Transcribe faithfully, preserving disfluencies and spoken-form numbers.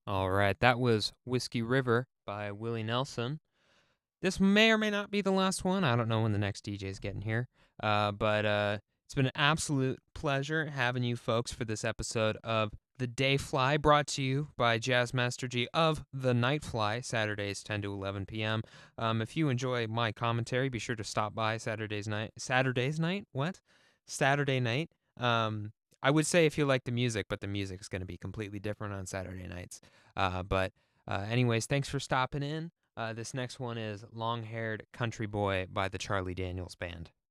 All right, that was Whiskey River by Willie Nelson. This may or may not be the last one. I don't know when the next D J is getting here. Uh, but uh, it's been an absolute pleasure having you folks for this episode of The Day Fly, brought to you by Jazzmaster G of The Night Fly, Saturdays ten to eleven p.m. Um, if you enjoy my commentary, be sure to stop by Saturday's night. Saturday's night? What? Saturday night. Um, I would say if you like the music, but the music is going to be completely different on Saturday nights. Uh, but uh, anyways, thanks for stopping in. Uh, this next one is Long Haired Country Boy by the Charlie Daniels Band.